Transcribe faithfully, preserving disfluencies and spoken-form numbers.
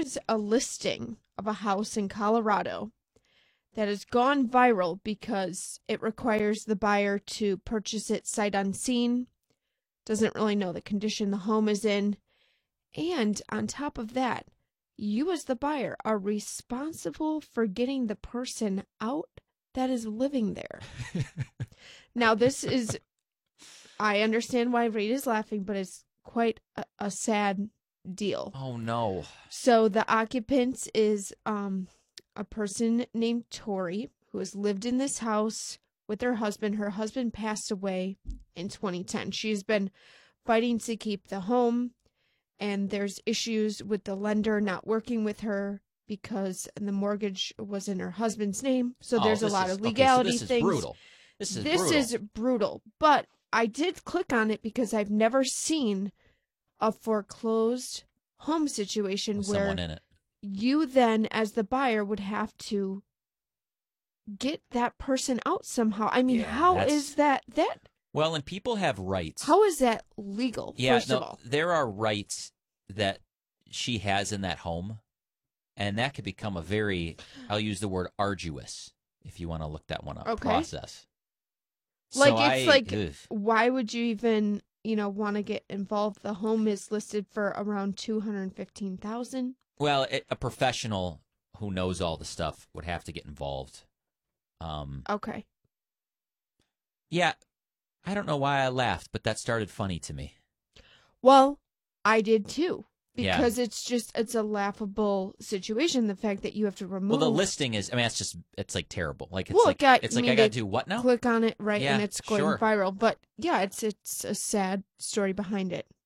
is a listing of a house in Colorado that has gone viral because it requires the buyer to purchase it sight unseen, doesn't really know the condition the home is in, and on top of that, you as the buyer are responsible for getting the person out that is living there. Now, this is, I understand why Reed is laughing, but it's quite a, a sad deal. Oh, no. So the occupant is um, a person named Tori who has lived in this house with her husband. Her husband passed away in twenty ten. She's been fighting to keep the home, and there's issues with the lender not working with her because the mortgage was in her husband's name. So Oh, there's a this lot is- of legality okay, so this things. Is brutal. This is this brutal. is brutal. But I did click on it because I've never seen a foreclosed home situation With where someone in it. you then, as the buyer, would have to get that person out somehow. I mean, Yeah, how that's- is that that Well, and people have rights. how is that legal? Yeah, first no, of all, there are rights that she has in that home, and that could become a very, I'll use the word arduous, if you want to look that one up, Okay. process. like So it's I- like, ugh. why would you even you know want to get involved? The home is listed for around two hundred fifteen thousand. Well, it, a professional who knows all the stuff would have to get involved. Um, Okay. yeah, I don't know why I laughed, but that started funny to me. Well, I did too. Yeah. Because it's just, it's a laughable situation. The fact that you have to remove. Well, the listing is, I mean, it's just, it's like terrible. Like, it's Well, it like, got it's like me I got to to do what now? click on it, right, Yeah, and it's going sure. viral. But yeah, it's it's a sad story behind it.